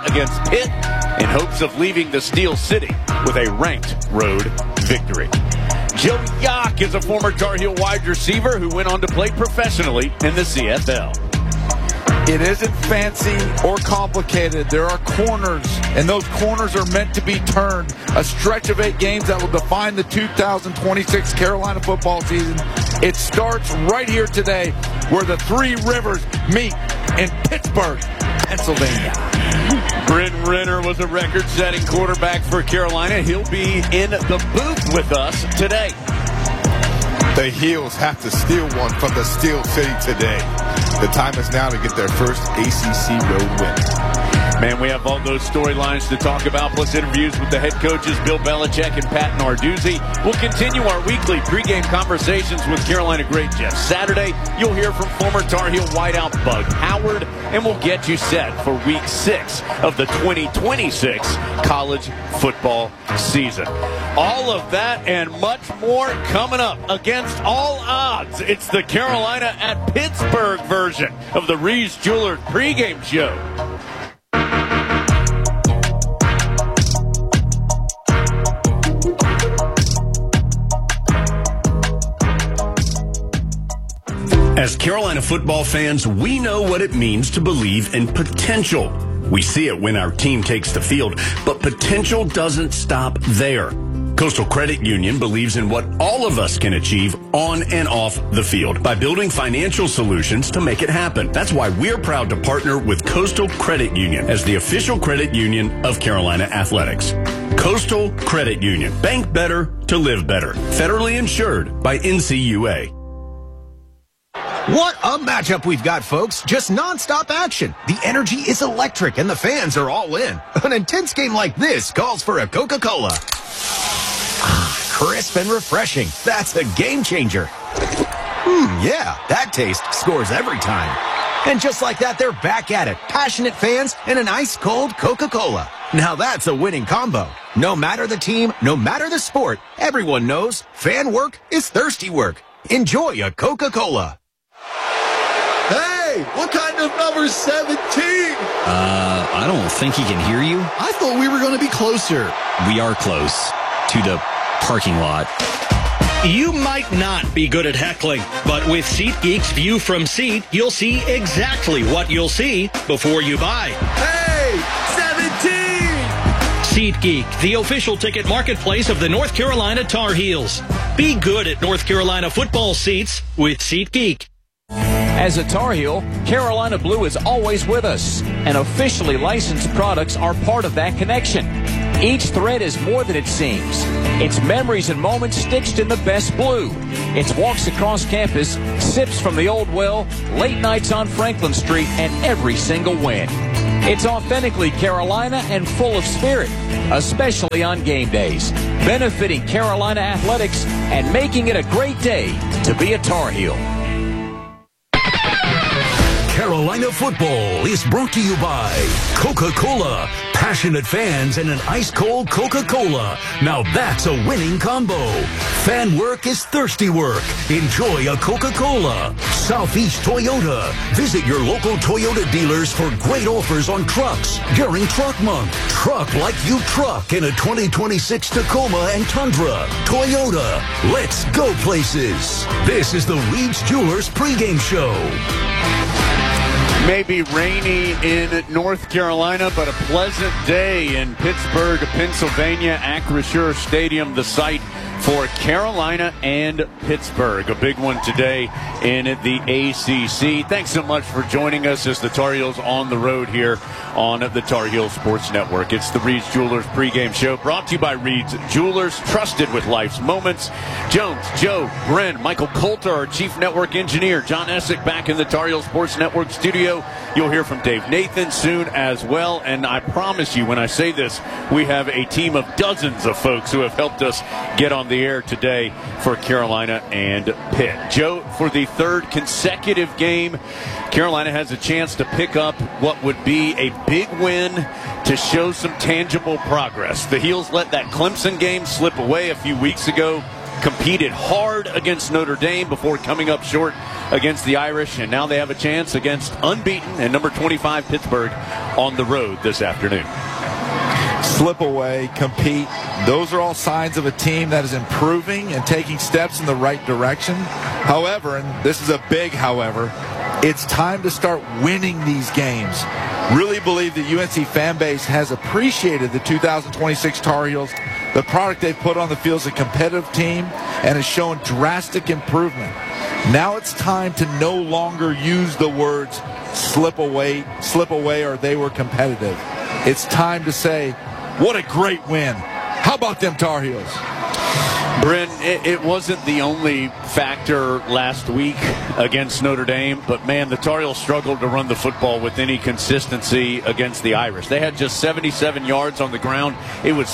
against Pitt in hopes of leaving the Steel City with a ranked road victory. Joe Yock is a former Tar Heel wide receiver who went on to play professionally in the CFL. It isn't fancy or complicated. There are corners, and those corners are meant to be turned. A stretch of 8 games that will define the 2026 Carolina football season. It starts right here today, where the Three Rivers meet in Pittsburgh, Pennsylvania. Bryn Renner was a record-setting quarterback for Carolina. He'll be in the booth with us today. The Heels have to steal one from the Steel City today. The time is now to get their first ACC road win. Man, we have all those storylines to talk about, plus interviews with the head coaches Bill Belichick and Pat Narduzzi. We'll continue our weekly pregame conversations with Carolina great Jeff Saturday. You'll hear from former Tar Heel wideout Bug Howard, and we'll get you set for Week 6 of the 2026 college football season. All of that and much more coming up. Against all odds, it's the Carolina at Pittsburgh version of the Reed's Jewelers pregame show. As Carolina football fans, we know what it means to believe in potential. We see it when our team takes the field, but potential doesn't stop there. Coastal Credit Union believes in what all of us can achieve on and off the field by building financial solutions to make it happen. That's why we're proud to partner with Coastal Credit Union as the official credit union of Carolina Athletics. Coastal Credit Union. Bank better to live better. Federally insured by NCUA. What a matchup we've got, folks. Just nonstop action. The energy is electric and the fans are all in. An intense game like this calls for a Coca-Cola. Crisp and refreshing. That's a game changer. Yeah, that taste scores every time. And just like that, they're back at it. Passionate fans and an ice-cold Coca-Cola. Now that's a winning combo. No matter the team, no matter the sport, everyone knows fan work is thirsty work. Enjoy a Coca-Cola. Hey, what kind of number 17? I don't think he can hear you. I thought we were going to be closer. We are close to the parking lot. You might not be good at heckling, but with SeatGeek's View from Seat, you'll see exactly what you'll see before you buy. Hey, 17! SeatGeek, the official ticket marketplace of the North Carolina Tar Heels. Be good at North Carolina football seats with SeatGeek. As a Tar Heel, Carolina Blue is always with us, and officially licensed products are part of that connection. Each thread is more than it seems. It's memories and moments stitched in the best blue. It's walks across campus, sips from the old well, late nights on Franklin Street, and every single win. It's authentically Carolina and full of spirit, especially on game days, benefiting Carolina athletics and making it a great day to be a Tar Heel. Carolina football is brought to you by Coca-Cola. Passionate fans and an ice-cold Coca-Cola. Now that's a winning combo. Fan work is thirsty work. Enjoy a Coca-Cola. Southeast Toyota. Visit your local Toyota dealers for great offers on trucks during Truck Month. Truck like you truck in a 2026 Tacoma and Tundra. Toyota. Let's go places. This is the Reed's Jewelers pregame show. Maybe rainy in North Carolina, but a pleasant day in Pittsburgh, Pennsylvania. Acrisure Stadium, the site for Carolina and Pittsburgh. A big one today in the ACC. Thanks so much for joining us as the Tar Heels on the road here on the Tar Heel Sports Network. It's the Reed's Jewelers pregame show brought to you by Reed's Jewelers, trusted with life's moments. Jones, Joe, Bryn, Michael Coulter, our chief network engineer, John Essick back in the Tar Heel Sports Network studio. You'll hear from Dave Nathan soon as well. And I promise you, when I say this, we have a team of dozens of folks who have helped us get on the air today for Carolina and Pitt. Joe, for the third consecutive game, Carolina has a chance to pick up what would be a big win to show some tangible progress. The Heels let that Clemson game slip away a few weeks ago. competed hard against Notre Dame before coming up short against the Irish, and now they have a chance against unbeaten and number 25 Pittsburgh on the road this afternoon. Slip away, compete. Those are all signs of a team that is improving and taking steps in the right direction. However, and this is a big however, it's time to start winning these games. Really believe the UNC fan base has appreciated the 2026 Tar Heels. The product they've put on the field is a competitive team and has shown drastic improvement. Now it's time to no longer use the words slip away, or they were competitive. It's time to say, what a great win. How about them Tar Heels? Bryn, it wasn't the only factor last week against Notre Dame, but man, the Tar Heels struggled to run the football with any consistency against the Irish. They had just 77 yards on the ground. It was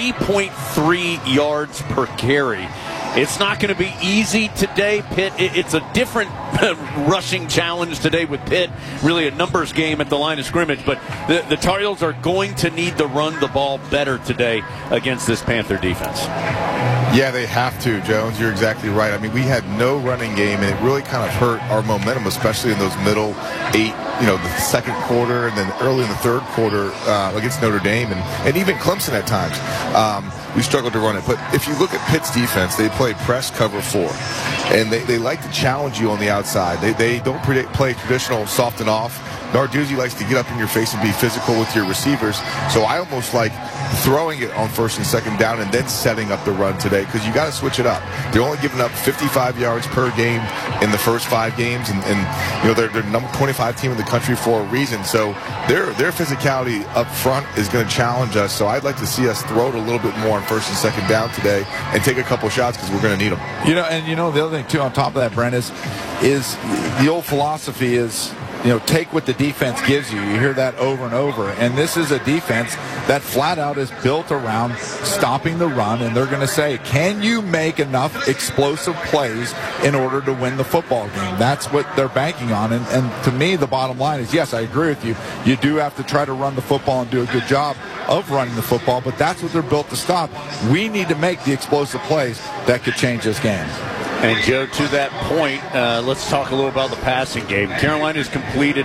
3.3 yards per carry. It's not going to be easy today, Pitt. It's a different rushing challenge today with Pitt, really a numbers game at the line of scrimmage, but the Tar Heels are going to need to run the ball better today against this Panther defense. Yeah, they have to, Jones. You're exactly right. I mean, we had no running game, and it really kind of hurt our momentum, especially in those middle 8, the second quarter and then early in the third quarter against Notre Dame and even Clemson at times. We struggled to run it. But if you look at Pitt's defense, they play press cover 4. And they like to challenge you on the outside. They don't play traditional soft and off. Narduzzi likes to get up in your face and be physical with your receivers. So I almost like throwing it on first and second down and then setting up the run today because you got to switch it up. They're only giving up 55 yards per game in the first 5 games, and they're number 25 team in the country for a reason. So their physicality up front is going to challenge us. So I'd like to see us throw it a little bit more on first and second down today and take a couple shots because we're going to need them. The other thing too on top of that, Brent, is the old philosophy is, take what the defense gives you. You hear that over and over. And this is a defense that flat out is built around stopping the run. And they're going to say, can you make enough explosive plays in order to win the football game? That's what they're banking on. And to me, the bottom line is, yes, I agree with you. You do have to try to run the football and do a good job of running the football. But that's what they're built to stop. We need to make the explosive plays that could change this game. And, Joe, to that point, let's talk a little about the passing game. Carolina's completed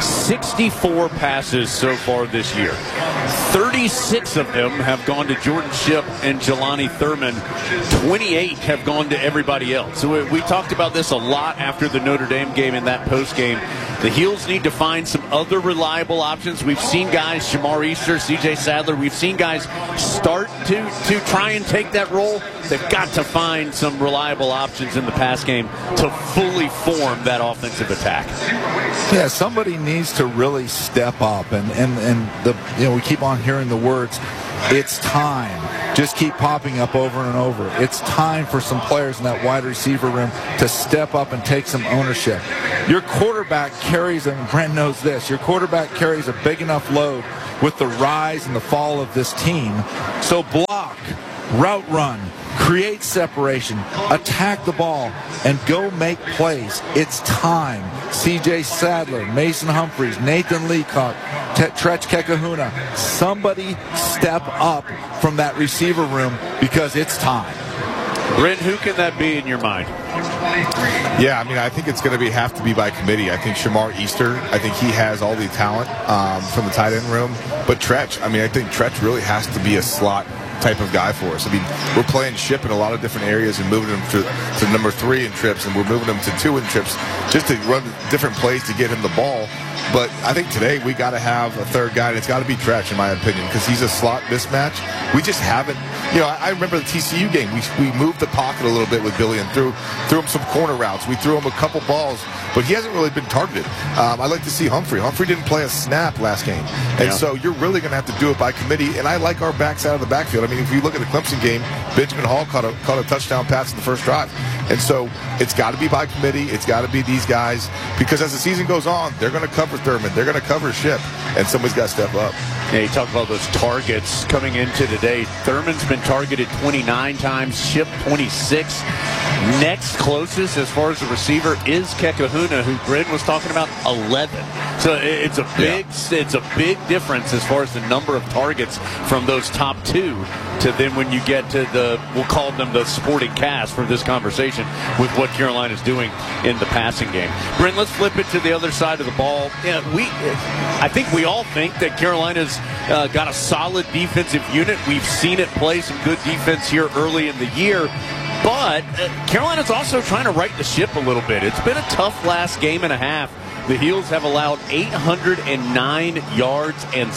64 passes so far this year. 36 of them have gone to Jordan Shipp and Jelani Thurman. 28 have gone to everybody else. So we talked about this a lot after the Notre Dame game and that post game. The Heels need to find some other reliable options. We've seen guys, Shamar Easter, C.J. Sadler, we've seen guys start to try and take that role. They've got to find some reliable options in the pass game to fully form that offensive attack. Yeah, somebody needs to really step up, and we keep on hearing the words, it's time. Just keep popping up over and over. It's time for some players in that wide receiver room to step up and take some ownership. Your quarterback carries, and Brent knows this, your quarterback carries a big enough load with the rise and the fall of this team. So block, route run, create separation, attack the ball, and go make plays. It's time. C.J. Sadler, Mason Humphreys, Nathan Leacock, Tretch Kekahuna, somebody step up from that receiver room because it's time. Brent, who can that be in your mind? Yeah, I think it's going to have to be by committee. I think Shamar Easter, I think he has all the talent from the tight end room. But Tretch, I think Tretch really has to be a slot type of guy for us. We're playing Shipp in a lot of different areas and moving him to number 3 in trips, and we're moving him to 2 in trips just to run different plays to get him the ball. But I think today we got to have a third guy, and it's got to be Tretch, in my opinion, because he's a slot mismatch. We just haven't. I remember the TCU game. We moved the pocket a little bit with Billy and threw him some corner routes. We threw him a couple balls, but he hasn't really been targeted. I'd like to see Humphrey. Humphrey didn't play a snap last game, and so you're really going to have to do it by committee. And I like our backs out of the backfield. If you look at the Clemson game, Benjamin Hall caught a touchdown pass in the first drive. And so it's got to be by committee. It's got to be these guys, because as the season goes on, they're going to cover Thurman. They're going to cover Shipp, and somebody's got to step up. Yeah, you talk about those targets coming into today. Thurman's been targeted 29 times, Shipp 26. Next closest as far as the receiver is Kekahuna, who Bryn was talking about, 11. So it's a big difference as far as the number of targets from those top two to then when you get to we'll call them the supporting cast for this conversation with what Carolina's doing in the passing game. Bryn, let's flip it to the other side of the ball. Yeah, I think we all think that Carolina's got a solid defensive unit. We've seen it play some good defense here early in the year. But Carolina's also trying to right the ship a little bit. It's been a tough last game and a half. The Heels have allowed 809 yards and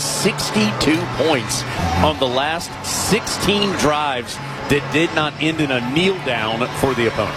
62 points on the last 16 drives that did not end in a kneel down for the opponent.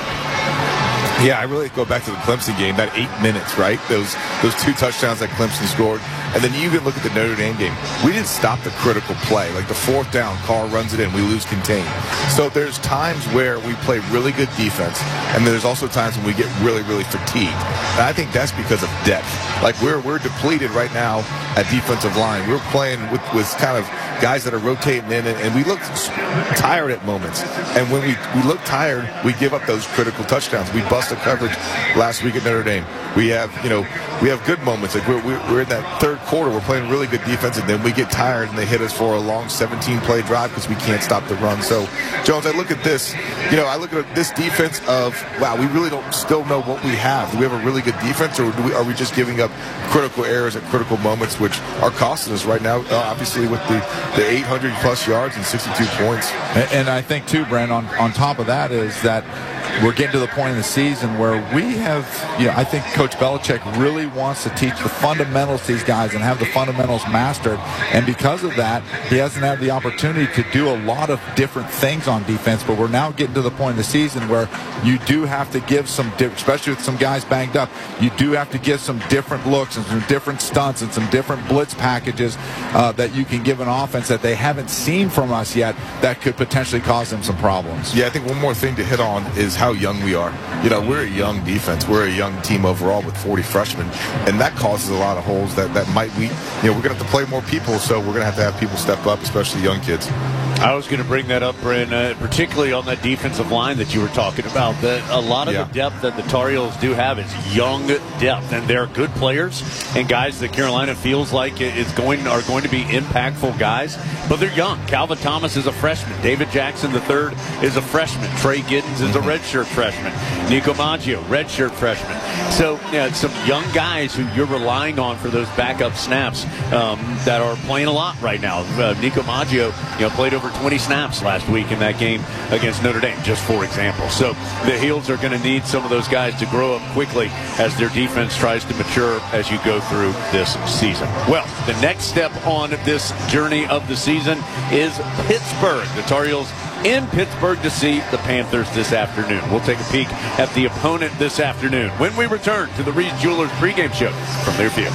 Yeah, I really go back to the Clemson game, that 8 minutes, right? Those 2 touchdowns that Clemson scored. And then you even look at the Notre Dame game. We didn't stop the critical play. Like the 4th down, Carr runs it in, we lose contain. So there's times where we play really good defense, and there's also times when we get really, really fatigued. And I think that's because of depth. Like we're depleted right now at defensive line. We're playing with kind of guys that are rotating in, and we look tired at moments. And when we look tired, we give up those critical touchdowns. We bust the coverage last week at Notre Dame. We have good moments. Like we're in that third quarter, we're playing really good defense, and then we get tired and they hit us for a long 17-play drive because we can't stop the run. So, Jones, I look at this, I look at this defense of, wow, we really don't still know what we have. Do we have a really good defense, or are we just giving up critical errors at critical moments, which are costing us right now, obviously, with the 800-plus yards and 62 points. And I think, too, Brent, on top of that is that we're getting to the point in the season where we have, I think Coach Belichick really wants to teach the fundamentals to these guys and have the fundamentals mastered. And because of that, he hasn't had the opportunity to do a lot of different things on defense. But we're now getting to the point in the season where you do have to give especially with some guys banged up, you do have to give some different looks and some different stunts and some different blitz packages that you can give an offense that they haven't seen from us yet that could potentially cause them some problems. Yeah, I think one more thing to hit on is how young we are. We're a young defense. We're a young team overall with 40 freshmen, and that causes a lot of holes that might we're going to have to play more people, so we're going to have people step up, especially young kids. I was going to bring that up, Bryn, particularly on that defensive line that you were talking about. A lot of the depth that the Tar Heels do have is young depth, and they're good players and guys that Carolina feels like are going to be impactful guys, but they're young. Calvin Thomas is a freshman. David Jackson III is a freshman. Trey Giddens is a redshirt freshman. Nico Maggio, redshirt freshman. So some young guys who you're relying on for those backup snaps that are playing a lot right now. Nico Maggio, played over 20 snaps last week in that game against Notre Dame, just for example. So the Heels are going to need some of those guys to grow up quickly as their defense tries to mature as you go through this season. Well, the next step on this journey of the season is Pittsburgh. The Tar Heels in Pittsburgh to see the Panthers this afternoon. We'll take a peek at the opponent this afternoon when we return to the Reed Jewelers pregame show from Learfield.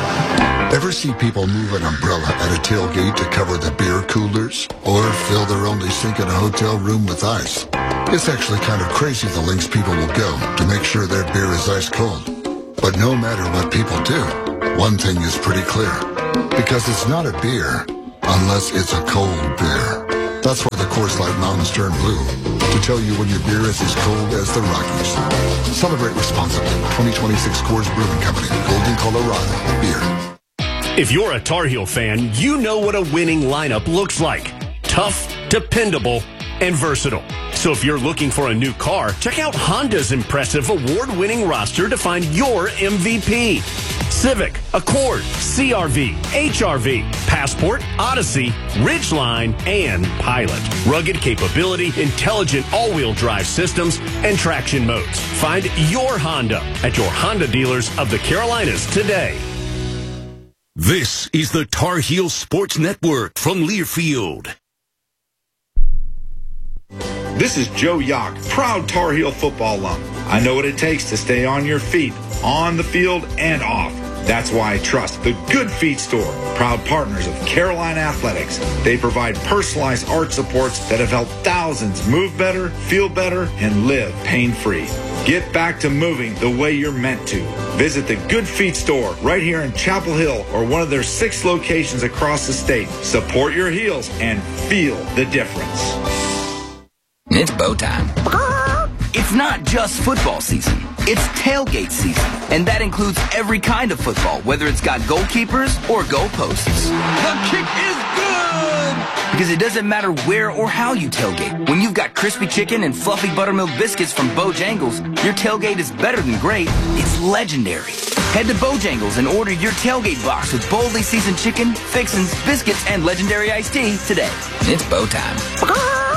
Ever see people move an umbrella at a tailgate to cover the beer coolers? Or fill their only sink in a hotel room with ice? It's actually kind of crazy the lengths people will go to make sure their beer is ice cold. But no matter what people do, one thing is pretty clear. Because it's not a beer unless it's a cold beer. That's why the Coors Light Mountains turn blue. To tell you when your beer is as cold as the Rockies. Celebrate responsibly. 2026 Coors Brewing Company. Golden, Colorado. Beer. If you're a Tar Heel fan, you know what a winning lineup looks like. Tough, dependable, and versatile. So if you're looking for a new car, check out Honda's impressive award-winning roster to find your MVP. Civic, Accord, CR-V, HR-V, Passport, Odyssey, Ridgeline, and Pilot. Rugged capability, intelligent all-wheel drive systems, and traction modes. Find your Honda at your Honda dealers of the Carolinas today. This is the Tar Heel Sports Network from Learfield. This is Joe Yock, proud Tar Heel football alum. I know what it takes to stay on your feet, on the field and off. That's why I trust the Good Feet Store, proud partners of Carolina Athletics. They provide personalized arch supports that have helped thousands move better, feel better, and live pain-free. Get back to moving the way you're meant to. Visit the Good Feet Store right here in Chapel Hill or one of their 6 locations across the state. Support your heels and feel the difference. It's bow time. It's not just football season. It's tailgate season. And that includes every kind of football, whether it's got goalkeepers or goalposts. The kick is good! Because it doesn't matter where or how you tailgate. When you've got crispy chicken and fluffy buttermilk biscuits from Bojangles, your tailgate is better than great. It's legendary. Head to Bojangles and order your tailgate box with boldly seasoned chicken, fixins, biscuits, and legendary iced tea today. It's Bo time.